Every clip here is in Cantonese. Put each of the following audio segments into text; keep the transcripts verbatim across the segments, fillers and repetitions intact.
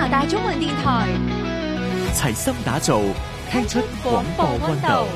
拿大中文電台， 齊心打造，聽出廣播溫度。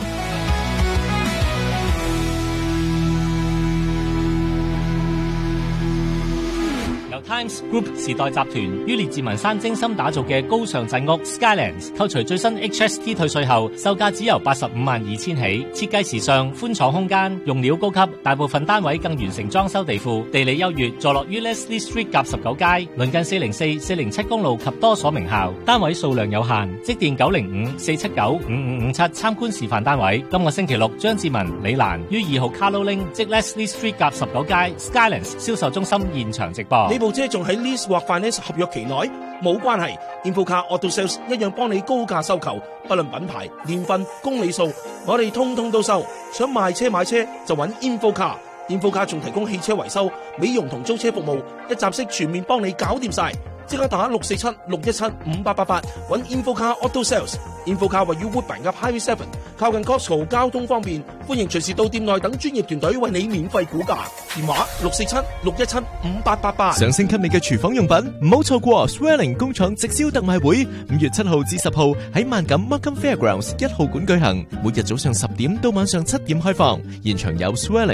Times Group 時代集團於列治文山精心打造嘅高尚鎮屋 Skylands， 扣除最新 H S T 退稅後，售價只由八十五萬二千起。設計時尚，寬敞空間，用料高級，大部分單位更完成裝修地庫。地理優越，坐落於 Leslie Street 甲十九街，鄰近四零四、四零七公路及多所名校。單位數量有限，即電九零五四七九五五五七參觀示範單位。今個星期六，張志文、李蘭於二號 Carlo Link 即 Leslie Street 甲十九街 Skylands 銷售中心現場直播。 呢部車仲喺 lease 或 finance 合約期內，冇關係。InfoCar Auto Sales 一樣幫你高價收購，不論品牌、年份、公里數，我哋通通都收。想賣車買車就揾 InfoCar。InfoCar 仲提供汽車維修、美容同租車服務，一站式全面幫你搞掂晒。即刻打六四七六一七五八八八揾 InfoCar Auto Sales。InfoCar 位於 Woodbine 及 Highway Seven， 靠近 Costco， 交通方便，歡迎隨時到店內等專業團隊為你免費估價。電話六四七六一七五八八八。 想升級你嘅廚房用品，唔好錯過 Swelling 工廠直銷特賣會，五月七號至十號喺萬錦 Markham Fairgrounds 一號館舉行，每日早上十點到晚上七點開放。現場有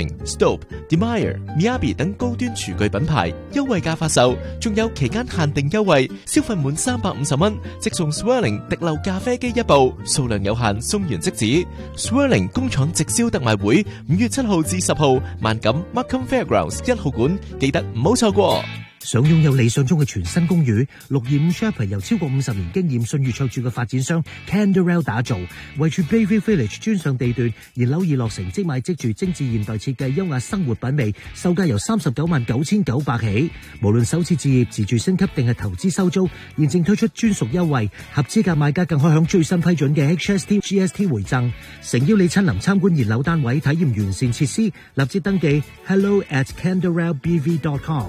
Swelling、Stope、Demire、Miyabi 等高端廚具品牌優惠價發售，仲有期間限定優惠，消費滿三百五十蚊即送 Swelling 滴漏咖啡機一部，數量有限，送完即止。Swelling 工廠直銷特賣會五月七號至十號，萬錦 Markham Fairgrounds 一號館，記得唔好錯過。 想擁有理想中嘅全新公寓，六二五 Sherpa 由超過五十年經驗信譽卓著嘅發展商 Canderel 打造，位處 Bayview Village 專上地段，現樓已落成，即買即住，精緻現代設計，優雅生活品味，售價由三十九萬九千九百起。無論首次置業、自住升級定係投資收租，現正推出專屬優惠，合資格買家更可享最新批准嘅 H S T、G S T 回贈。誠邀你親臨參觀現樓單位，體驗完善設施，立即登記 hello at canderel b v dot com。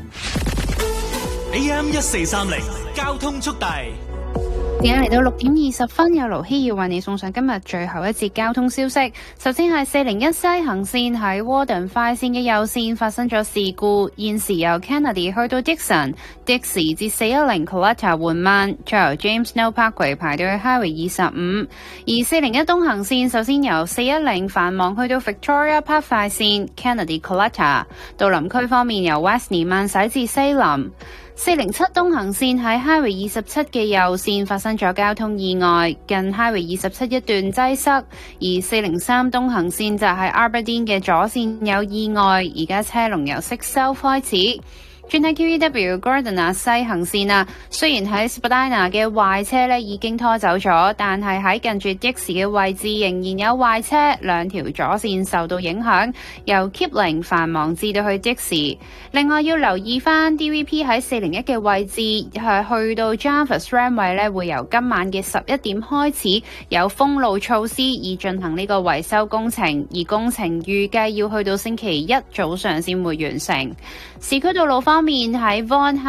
A M 一四三零交通速遞。 而家嚟到六點二十分，有盧希要為你送上今日最後一節交通消息。首先係四零一西行線喺 Warden 快線嘅右線發生咗事故，現時由 Kennedy 去到 Dixon、Dixie 至四一零 Coletta 緩慢，再由 James Snow Parkway 排到去 Highway 二十五。而四零一東行線首先由四一零繁忙去到 Victoria Park 快線 Kennedy Coletta， 到林區方面由 Westney 慢駛至西林。四零七東行線喺 Highway 二十七嘅右線發生咗交通意外，近 Highway 二十七一段擠塞，而四零三東行線就喺 Aberdeen 嘅左線有意外，而家車龍由息收開始。轉喺 Q E W Gardiner 西行線啊，雖然喺 Spadina 嘅壞車咧已經拖走咗，但係喺近住 Dixie 嘅位置仍然有壞車，兩條左線受到影響，由 Kipling 繁忙至到去 Dixie。另外要留意翻 D V P 喺四零一嘅位置，係去到 Jarvis Ramway 咧，會由今晚嘅十一點開始有封路措施以進行呢個維修工程，而工程預計要去到星期一早上先會完成。市區道路方面喺 Vaughan